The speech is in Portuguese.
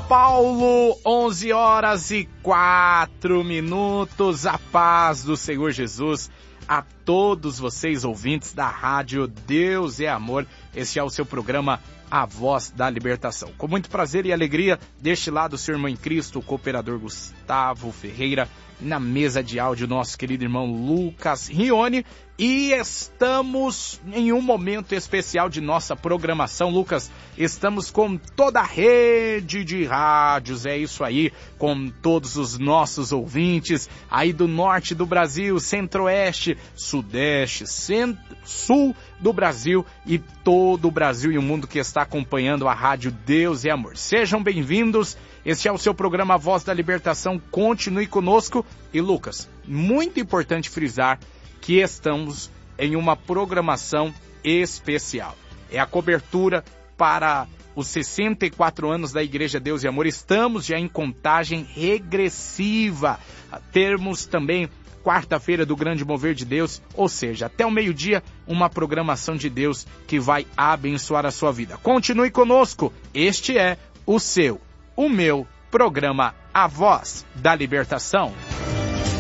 Paulo, 11 horas e 4 minutos. A paz do Senhor Jesus a todos vocês ouvintes da rádio Deus é Amor. Este é o seu programa A Voz da Libertação. Com muito prazer e alegria, deste lado o seu irmão em Cristo, o cooperador Gustavo Ferreira, na mesa de áudio nosso querido irmão Lucas Rione, e estamos em um momento especial de nossa programação. Lucas, estamos com toda a rede de rádios, é isso aí, com todos os nossos ouvintes aí do norte do Brasil, centro-oeste, sudeste, sul do Brasil e todo o Brasil e o mundo que está acompanhando a rádio Deus é Amor. Sejam bem-vindos. Este é o seu programa A Voz da Libertação. Continue conosco. E Lucas, muito importante frisar que estamos em uma programação especial. É a cobertura para os 64 anos da Igreja Deus e Amor. Estamos já em contagem regressiva. Termos também quarta-feira do Grande Mover de Deus, ou seja, até o meio-dia, uma programação de Deus que vai abençoar a sua vida. Continue conosco. Este é o seu, o meu programa A Voz da Libertação.